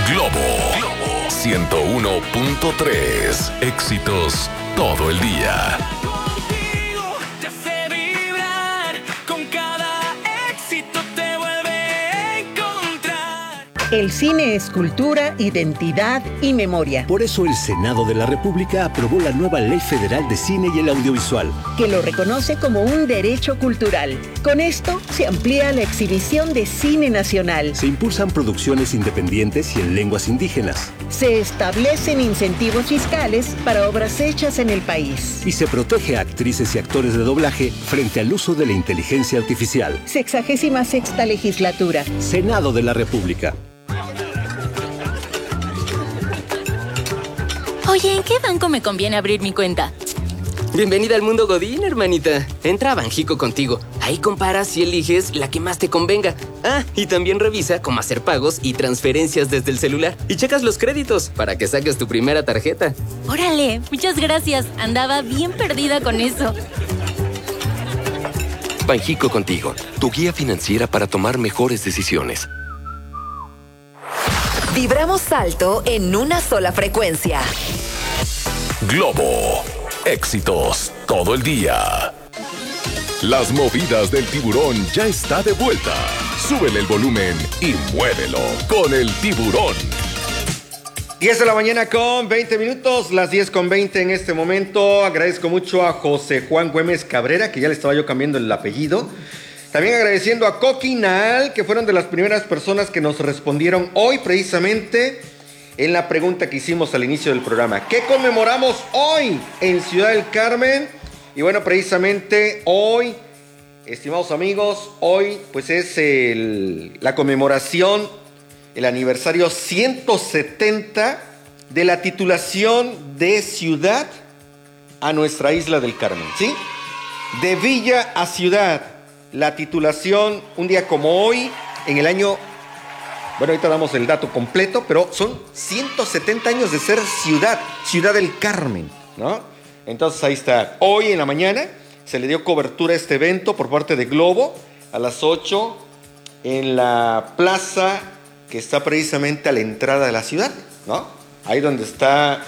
Globo 101.3. Éxitos todo el día. Contigo te hace vibrar, con cada éxito te vuelve a encontrar. El cine es cultura, identidad y memoria, Por eso el Senado de la República aprobó la nueva Ley Federal de Cine y el Audiovisual. que lo reconoce como un derecho cultural. Con esto se amplía la exhibición de cine nacional. Se impulsan producciones independientes y en lenguas indígenas. Se establecen incentivos fiscales para obras hechas en el país. Y se protege a actrices y actores de doblaje frente al uso de la inteligencia artificial. 66ª legislatura. Senado de la República. Oye, ¿en qué banco me conviene abrir mi cuenta? Bienvenida al mundo Godín, hermanita. Entra a Banjico contigo. Ahí comparas y eliges la que más te convenga. Ah, y también revisa cómo hacer pagos y transferencias desde el celular. Y checas los créditos para que saques tu primera tarjeta. Órale, muchas gracias. Andaba bien perdida con eso. Banjico contigo, tu guía financiera para tomar mejores decisiones. Vibramos alto en una sola frecuencia. Globo. Éxitos todo el día. Las movidas del tiburón ya está de vuelta. Súbele el volumen y muévelo con el tiburón. 10 de la mañana con 20 minutos, las 10 con 20 en este momento. Agradezco mucho a José Juan Güemes Cabrera, que ya le estaba yo cambiando el apellido. También agradeciendo a Coqui Naal, que fueron de las primeras personas que nos respondieron hoy precisamente en la pregunta que hicimos al inicio del programa. ¿Qué conmemoramos hoy en Ciudad del Carmen? Y bueno, precisamente hoy, estimados amigos, hoy pues es la conmemoración, el aniversario 170 de la titulación de ciudad a nuestra isla del Carmen, ¿sí? De villa a ciudad, la titulación un día como hoy, en el año... Bueno, ahorita damos el dato completo, pero son 170 años de ser Ciudad del Carmen, ¿no? Entonces ahí está. Hoy en la mañana se le dio cobertura a este evento por parte de Globo a las 8 en la plaza que está precisamente a la entrada de la ciudad, ¿no? Ahí donde está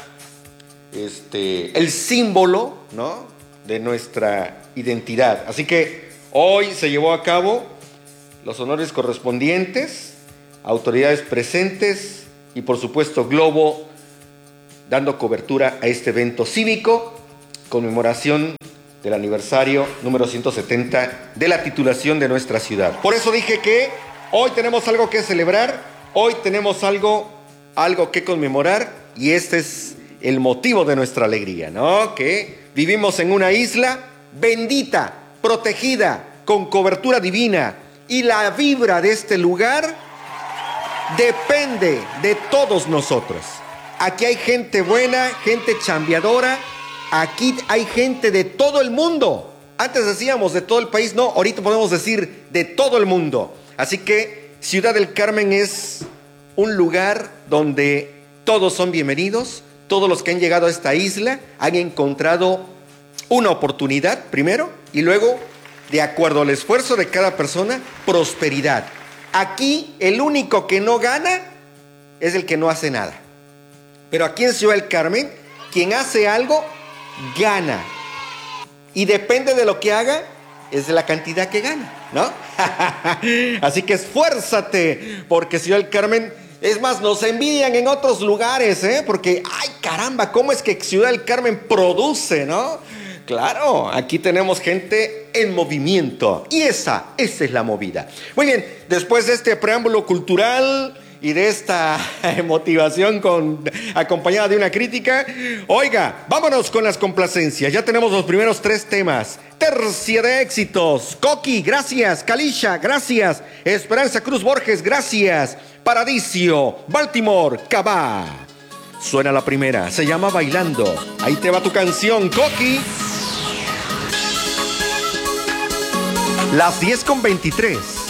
el símbolo, ¿no?, de nuestra identidad. Así que hoy se llevó a cabo los honores correspondientes, autoridades presentes y por supuesto Globo dando cobertura a este evento cívico, conmemoración del aniversario número 170 de la titulación de nuestra ciudad. Por eso dije que hoy tenemos algo que celebrar, hoy tenemos algo que conmemorar y este es el motivo de nuestra alegría, ¿no? Que vivimos en una isla bendita, protegida, con cobertura divina y la vibra de este lugar depende de todos nosotros. Aquí hay gente buena, gente chambeadora. Aquí hay gente de todo el mundo. Antes decíamos de todo el país, no, ahorita podemos decir de todo el mundo. Así que Ciudad del Carmen es un lugar donde todos son bienvenidos. Todos los que han llegado a esta isla han encontrado una oportunidad primero y luego, de acuerdo al esfuerzo de cada persona, prosperidad. Aquí el único que no gana es el que no hace nada. Pero aquí en Ciudad del Carmen, quien hace algo, gana. Y depende de lo que haga, es de la cantidad que gana, ¿no? Así que esfuérzate, porque Ciudad del Carmen, es más, nos envidian en otros lugares, porque, ay caramba, ¿cómo es que Ciudad del Carmen produce, no? Claro, aquí tenemos gente en movimiento y esa es la movida. Muy bien, después de este preámbulo cultural y de esta motivación acompañada de una crítica, oiga, vámonos con las complacencias. Ya tenemos los primeros 3 temas. Tercia de éxitos. Coqui, gracias. Kalisha, gracias. Esperanza Cruz Borges, gracias. Paradiso, Baltimore, Cabá. Suena la primera, se llama Bailando. Ahí te va tu canción, Coqui. Las 10:23.